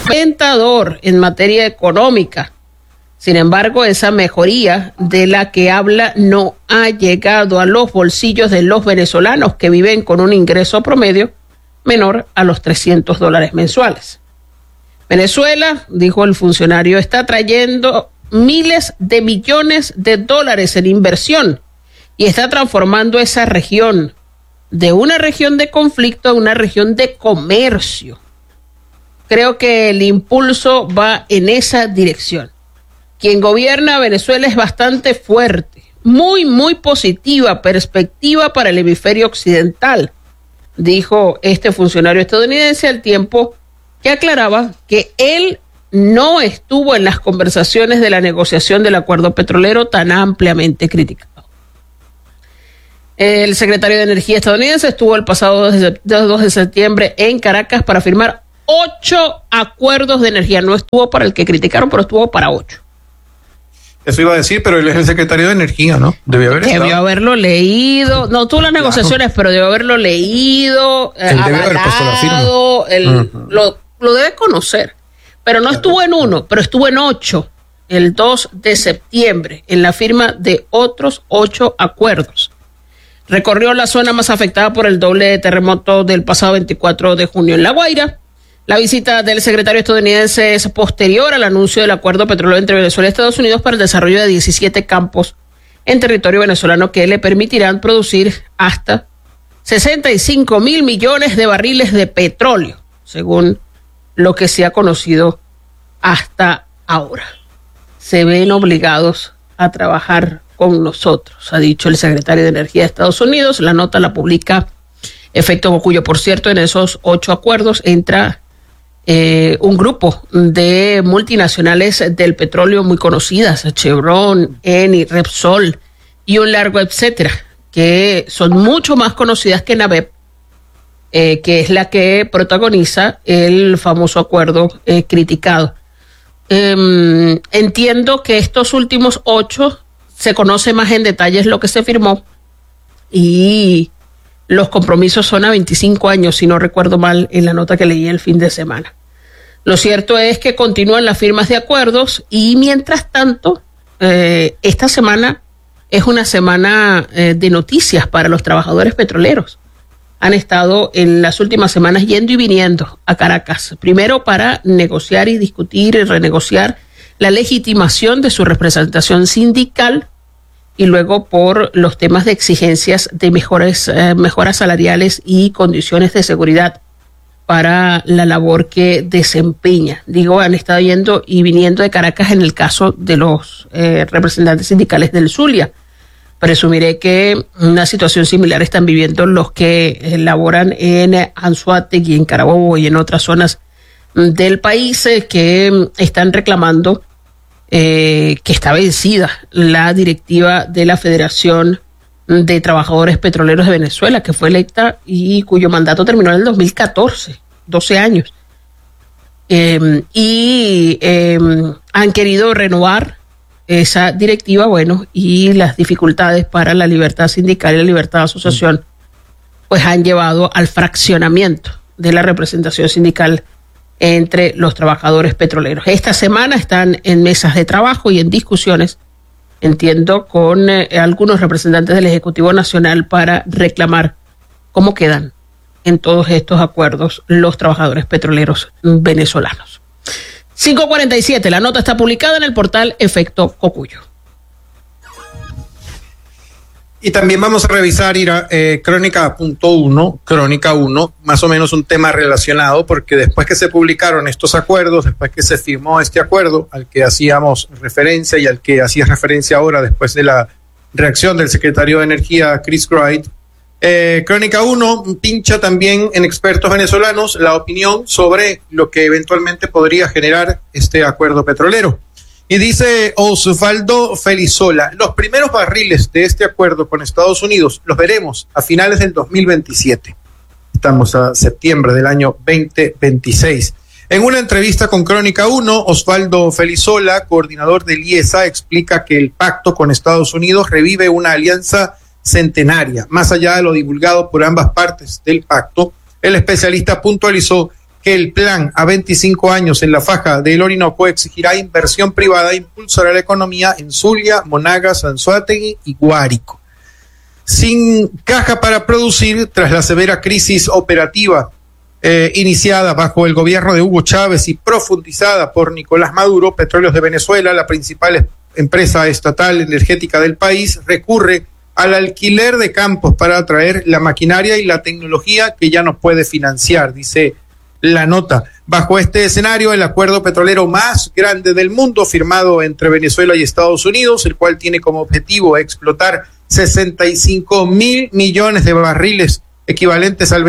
Tentador en materia económica. Sin embargo, esa mejoría de la que habla no ha llegado a los bolsillos de los venezolanos que viven con un ingreso promedio menor a los $300 mensuales. Venezuela, dijo el funcionario, está trayendo miles de millones de dólares en inversión y está transformando esa región de una región de conflicto a una región de comercio. Creo que el impulso va en esa dirección. Quien gobierna Venezuela es bastante fuerte, muy positiva perspectiva para el hemisferio occidental, dijo este funcionario estadounidense al tiempo que aclaraba que él no estuvo en las conversaciones de la negociación del acuerdo petrolero tan ampliamente criticado. El secretario de Energía estadounidense estuvo el pasado 2 de septiembre en Caracas para firmar 8 acuerdos de energía. No estuvo para el que criticaron, pero estuvo para 8. Eso iba a decir, pero él es el secretario de Energía, ¿no? Debió haberlo leído. No tuvo las negociaciones, pero debió haberlo leído, avalado. Lo debe conocer. Pero no estuvo en 1, pero estuvo en 8, el 2 de septiembre, en la firma de otros 8 acuerdos. Recorrió la zona más afectada por el doble terremoto del pasado 24 de junio en La Guaira. La visita del secretario estadounidense es posterior al anuncio del acuerdo petrolero entre Venezuela y Estados Unidos para el desarrollo de 17 campos en territorio venezolano que le permitirán producir hasta 65 mil millones de barriles de petróleo, según lo que se ha conocido hasta ahora. Se ven obligados a trabajar con nosotros, ha dicho el secretario de Energía de Estados Unidos. La nota la publica Efecto Cocuyo. Por cierto, en esos 8 acuerdos entra un grupo de multinacionales del petróleo muy conocidas, Chevron, Eni, Repsol y un largo etcétera, que son mucho más conocidas que NABEP, que es la que protagoniza el famoso acuerdo criticado. Entiendo que estos últimos 8 se conoce más en detalles lo que se firmó y los compromisos son a 25 años, si no recuerdo mal, en la nota que leí el fin de semana. Lo cierto es que continúan las firmas de acuerdos y mientras tanto, esta semana es una semana de noticias para los trabajadores petroleros. Han estado en las últimas semanas yendo y viniendo a Caracas, primero para negociar y discutir y renegociar la legitimación de su representación sindical y luego por los temas de exigencias de mejoras salariales y condiciones de seguridad para la labor que desempeña. Digo, han estado yendo y viniendo de Caracas en el caso de los representantes sindicales del Zulia. Presumiré que una situación similar están viviendo los que laboran en Anzoátegui, en Carabobo y en otras zonas del país que están reclamando que está vencida la directiva de la Federación de Trabajadores Petroleros de Venezuela, que fue electa y cuyo mandato terminó en el 2014, 12 años. Han querido renovar esa directiva, bueno, y las dificultades para la libertad sindical y la libertad de asociación, pues han llevado al fraccionamiento de la representación sindical entre los trabajadores petroleros. Esta semana están en mesas de trabajo y en discusiones, entiendo, con algunos representantes del Ejecutivo Nacional para reclamar cómo quedan en todos estos acuerdos los trabajadores petroleros venezolanos. 5:47, la nota está publicada en el portal Efecto Cocuyo. Y también vamos a revisar Crónica 1, más o menos un tema relacionado, porque después que se publicaron estos acuerdos, después que se firmó este acuerdo al que hacíamos referencia y al que hacías referencia ahora después de la reacción del secretario de Energía, Chris Wright, Crónica 1 pincha también en expertos venezolanos la opinión sobre lo que eventualmente podría generar este acuerdo petrolero. Y dice Osvaldo Felizola, los primeros barriles de este acuerdo con Estados Unidos los veremos a finales del 2027. Estamos a septiembre del año 2026. En una entrevista con Crónica 1, Osvaldo Felizola, coordinador del IESA, explica que el pacto con Estados Unidos revive una alianza centenaria. Más allá de lo divulgado por ambas partes del pacto, el especialista puntualizó que el plan a 25 años en la faja del Orinoco exigirá inversión privada e impulsará la economía en Zulia, Monagas, Anzoátegui y Guárico. Sin caja para producir, tras la severa crisis operativa iniciada bajo el gobierno de Hugo Chávez y profundizada por Nicolás Maduro, Petróleos de Venezuela, la principal empresa estatal energética del país, recurre al alquiler de campos para atraer la maquinaria y la tecnología que ya no puede financiar, dice la nota. Bajo este escenario, el acuerdo petrolero más grande del mundo, firmado entre Venezuela y Estados Unidos, el cual tiene como objetivo explotar 65.000 millones de barriles, equivalentes al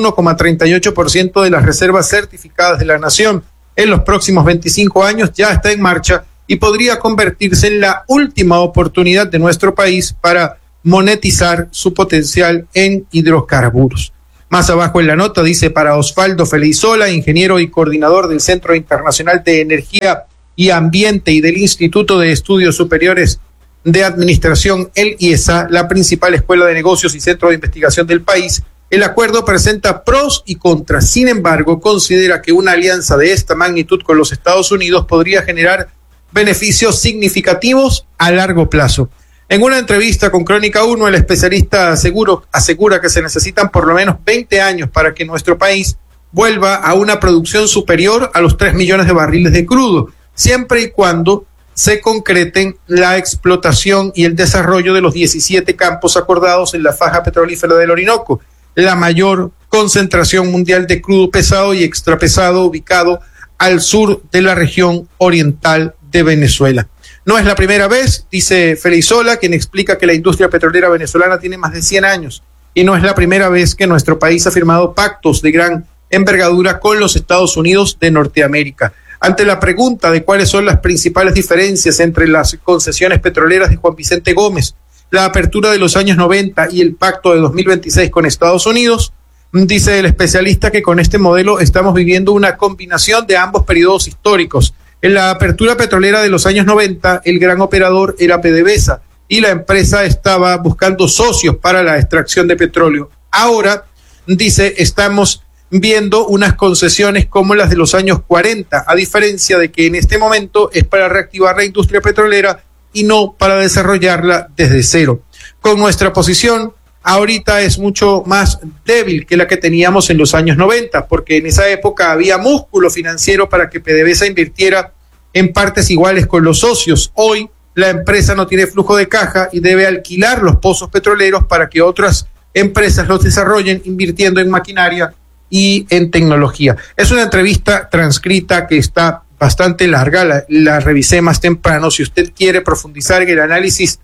21,38% de las reservas certificadas de la nación en los próximos 25 años, ya está en marcha y podría convertirse en la última oportunidad de nuestro país para monetizar su potencial en hidrocarburos. Más abajo en la nota dice: para Osvaldo Feleisola, ingeniero y coordinador del Centro Internacional de Energía y Ambiente y del Instituto de Estudios Superiores de Administración, el IESA, la principal escuela de negocios y centro de investigación del país, el acuerdo presenta pros y contras. Sin embargo, considera que una alianza de esta magnitud con los Estados Unidos podría generar beneficios significativos a largo plazo. En una entrevista con Crónica 1, el especialista asegura que se necesitan por lo menos 20 años para que nuestro país vuelva a una producción superior a los 3 millones de barriles de crudo, siempre y cuando se concreten la explotación y el desarrollo de los 17 campos acordados en la faja petrolífera del Orinoco, la mayor concentración mundial de crudo pesado y extrapesado ubicado al sur de la región oriental de Venezuela. No es la primera vez, dice Feleisola, quien explica que la industria petrolera venezolana tiene más de 100 años, y no es la primera vez que nuestro país ha firmado pactos de gran envergadura con los Estados Unidos de Norteamérica. Ante la pregunta de cuáles son las principales diferencias entre las concesiones petroleras de Juan Vicente Gómez, la apertura de los años 90 y el pacto de 2026 con Estados Unidos, dice el especialista que con este modelo estamos viviendo una combinación de ambos periodos históricos. En la apertura petrolera de los años 90, el gran operador era PDVSA y la empresa estaba buscando socios para la extracción de petróleo. Ahora, dice, estamos viendo unas concesiones como las de los años 40, a diferencia de que en este momento es para reactivar la industria petrolera y no para desarrollarla desde cero. Con nuestra posición, ahorita es mucho más débil que la que teníamos en los años 90, porque en esa época había músculo financiero para que PDVSA invirtiera en partes iguales con los socios. Hoy la empresa no tiene flujo de caja y debe alquilar los pozos petroleros para que otras empresas los desarrollen invirtiendo en maquinaria y en tecnología. Es una entrevista transcrita que está bastante larga, la revisé más temprano. Si usted quiere profundizar en el análisis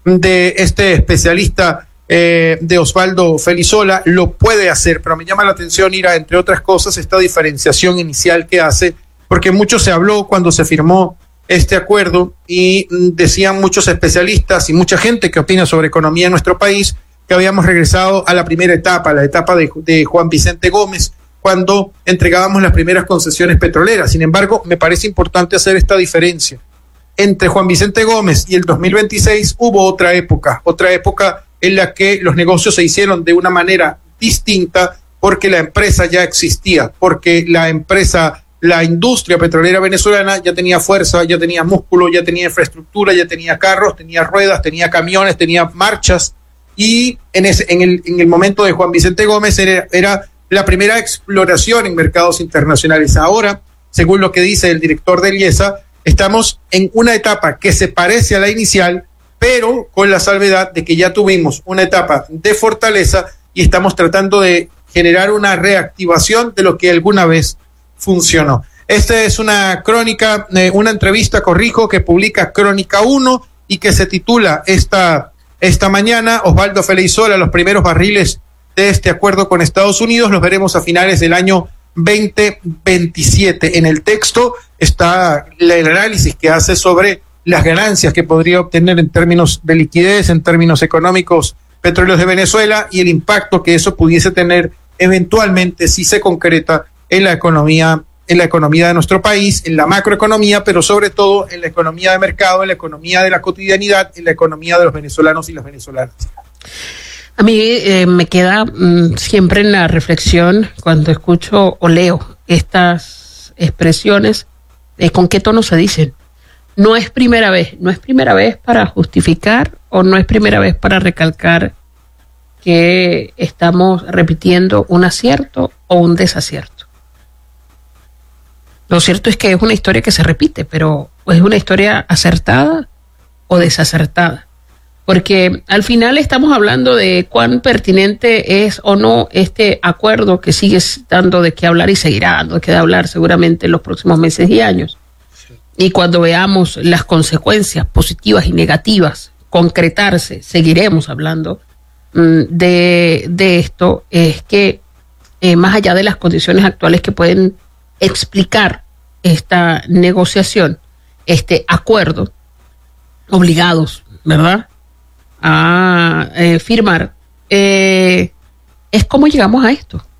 de este especialista de Osvaldo Feleisola, lo puede hacer, pero me llama la atención, Ira, entre otras cosas, esta diferenciación inicial que hace, porque mucho se habló cuando se firmó este acuerdo y decían muchos especialistas y mucha gente que opina sobre economía en nuestro país que habíamos regresado a la primera etapa, la etapa de Juan Vicente Gómez, cuando entregábamos las primeras concesiones petroleras. Sin embargo, me parece importante hacer esta diferencia. Entre Juan Vicente Gómez y el 2026 hubo otra época en la que los negocios se hicieron de una manera distinta porque la empresa ya existía, porque la industria petrolera venezolana ya tenía fuerza, ya tenía músculo, ya tenía infraestructura, ya tenía carros, tenía ruedas, tenía camiones, tenía marchas, y en el momento de Juan Vicente Gómez era la primera exploración en mercados internacionales. Ahora, según lo que dice el director del IESA, estamos en una etapa que se parece a la inicial, pero con la salvedad de que ya tuvimos una etapa de fortaleza y estamos tratando de generar una reactivación de lo que alguna vez funcionó. Esta es una crónica, una entrevista, que publica Crónica 1 y que se titula esta mañana: Osvaldo Feleisola, los primeros barriles de este acuerdo con Estados Unidos los veremos a finales del año 2027. En el texto está el análisis que hace sobre las ganancias que podría obtener en términos de liquidez, en términos económicos, Petróleos de Venezuela, y el impacto que eso pudiese tener eventualmente si se concreta en la economía de nuestro país, en la macroeconomía, pero sobre todo en la economía de mercado, en la economía de la cotidianidad, en la economía de los venezolanos y las venezolanas. A mí me queda siempre en la reflexión cuando escucho o leo estas expresiones, con qué tono se dicen. No es primera vez para justificar o no es primera vez para recalcar que estamos repitiendo un acierto o un desacierto. Lo cierto es que es una historia que se repite, pero es una historia acertada o desacertada. Porque al final estamos hablando de cuán pertinente es o no este acuerdo que sigue dando de qué hablar y seguirá dando de qué hablar seguramente en los próximos meses y años. Sí. Y cuando veamos las consecuencias positivas y negativas concretarse, seguiremos hablando de esto. Es que más allá de las condiciones actuales que pueden explicar esta negociación, este acuerdo, obligados, ¿verdad?, a firmar, es cómo llegamos a esto.